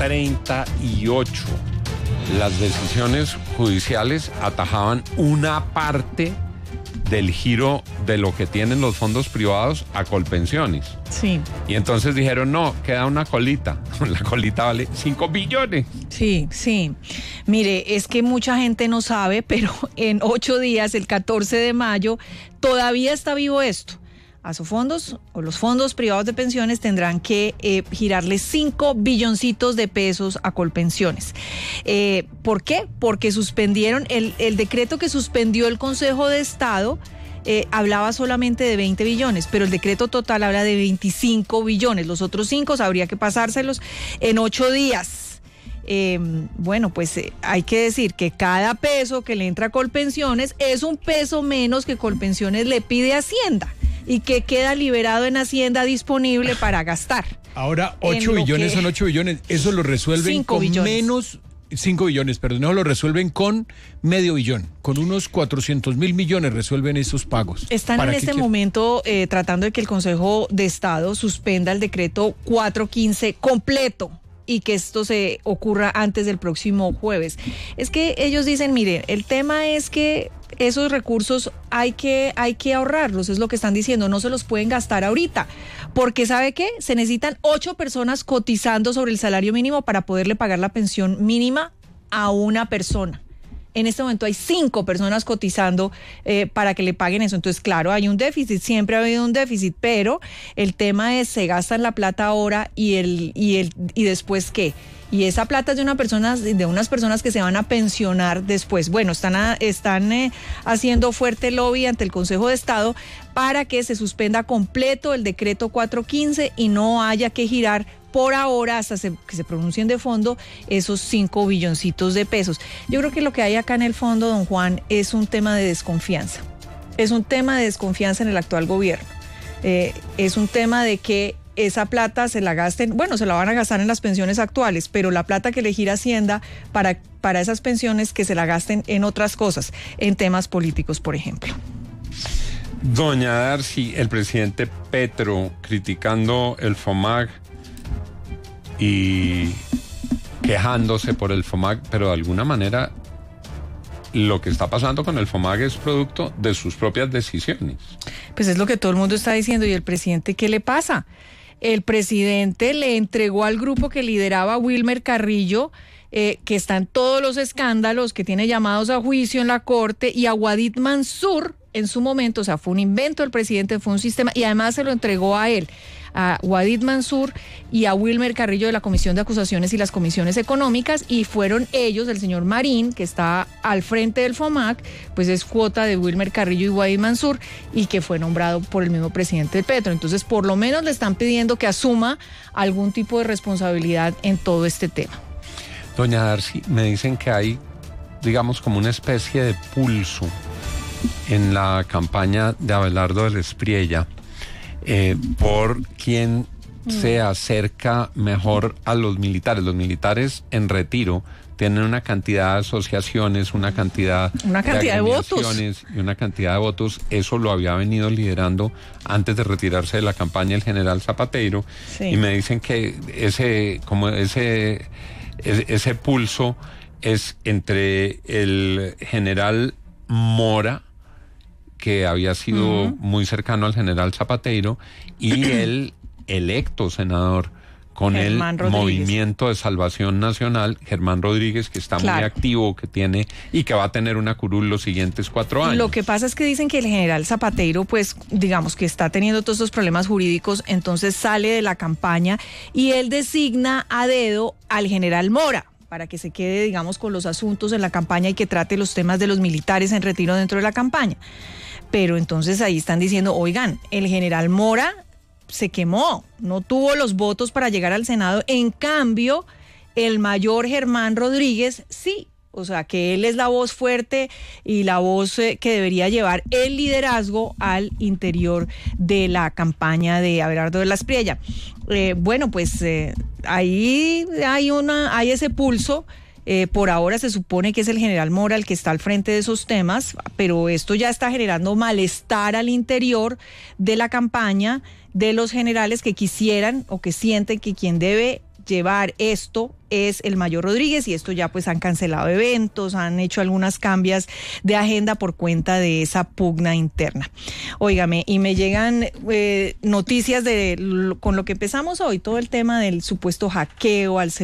38. Las decisiones judiciales atajaban una parte del giro de lo que tienen los fondos privados a Colpensiones. Sí. Y entonces dijeron, no, queda una colita. La colita vale 5 billones. Sí, sí. Mire, es que mucha gente no sabe, pero en 8 días, el 14 de mayo, todavía está vivo esto. Asofondos o los fondos privados de pensiones tendrán que girarle 5 billoncitos de pesos a Colpensiones. ¿Por qué? Porque suspendieron el decreto que suspendió el Consejo de Estado. Hablaba solamente de 20 billones, pero el decreto total habla de 25 billones. Los otros 5 habría que pasárselos en 8 días. Bueno, pues hay que decir que cada peso que le entra a Colpensiones es un peso menos que Colpensiones le pide a Hacienda y que queda liberado en Hacienda disponible para gastar. Ahora, 8 billones son 8 billones. Eso lo resuelven 5 con billones. menos... 5 billones, perdón, no, lo resuelven con medio billón, con unos 400.000 millones resuelven esos pagos. Están en este momento tratando de que el Consejo de Estado suspenda el decreto 415 completo y que esto se ocurra antes del próximo jueves. Es que ellos dicen, miren, el tema es que esos recursos hay que ahorrarlos, es lo que están diciendo, no se los pueden gastar ahorita, porque ¿sabe qué? Se necesitan 8 personas cotizando sobre el salario mínimo para poderle pagar la pensión mínima a una persona. En este momento hay 5 personas cotizando para que le paguen eso. Entonces, claro, hay un déficit, siempre ha habido un déficit, pero el tema es, se gastan la plata ahora y después ¿qué? Y esa plata es de unas personas que se van a pensionar después. Bueno, están haciendo fuerte lobby ante el Consejo de Estado para que se suspenda completo el decreto 415 y no haya que girar por ahora hasta que se pronuncien de fondo esos 5 billoncitos de pesos. Yo creo que lo que hay acá en el fondo, don Juan, es un tema de desconfianza. Es un tema de desconfianza en el actual gobierno. Es un tema de que esa plata se la gasten, bueno, se la van a gastar en las pensiones actuales, pero la plata que le gira Hacienda para esas pensiones que se la gasten en otras cosas, en temas políticos, por ejemplo. Doña Darcy, el presidente Petro criticando el FOMAC y quejándose por el FOMAC, pero de alguna manera lo que está pasando con el FOMAC es producto de sus propias decisiones. Pues es lo que todo el mundo está diciendo. ¿Y el presidente qué le pasa? El presidente le entregó al grupo que lideraba Wilmer Carrillo, que está en todos los escándalos, que tiene llamados a juicio en la corte, y a Wadid Mansur en su momento, o sea, fue un invento del presidente, fue un sistema, y además se lo entregó a él, a Wadid Mansur y a Wilmer Carrillo de la Comisión de Acusaciones y las Comisiones Económicas, y fueron ellos, el señor Marín, que está al frente del FOMAC, pues es cuota de Wilmer Carrillo y Wadid Mansur, y que fue nombrado por el mismo presidente Petro. Entonces, por lo menos le están pidiendo que asuma algún tipo de responsabilidad en todo este tema. Doña Darcy, me dicen que hay, digamos, como una especie de pulso en la campaña de Abelardo del Espriella por quien se acerca mejor a los militares. Los militares en retiro tienen una cantidad de asociaciones, una cantidad de votos y una cantidad de votos. Eso lo había venido liderando antes de retirarse de la campaña el general Zapateiro. Sí. Y me dicen que ese pulso es entre el general Mora, que había sido muy cercano al general Zapateiro, y el electo senador con Germán el Rodríguez. Movimiento de Salvación Nacional, Germán Rodríguez, que está muy activo, que tiene y que va a tener una curul los siguientes 4 años. Lo que pasa es que dicen que el general Zapateiro, pues digamos que está teniendo todos estos problemas jurídicos, entonces sale de la campaña y él designa a dedo al general Mora para que se quede, digamos, con los asuntos en la campaña y que trate los temas de los militares en retiro dentro de la campaña. Pero entonces ahí están diciendo, oigan, el general Mora se quemó, no tuvo los votos para llegar al Senado, en cambio, el mayor Germán Rodríguez sí. O sea, que él es la voz fuerte y la voz que debería llevar el liderazgo al interior de la campaña de Abelardo del Espriella. Bueno, pues ahí hay ese pulso. Por ahora se supone que es el general Mora el que está al frente de esos temas, pero esto ya está generando malestar al interior de la campaña de los generales que quisieran o que sienten que quien debe llevar esto es el Mayor Rodríguez, y esto ya pues han cancelado eventos, han hecho algunas cambios de agenda por cuenta de esa pugna interna. Óigame, y me llegan noticias con lo que empezamos hoy, todo el tema del supuesto hackeo al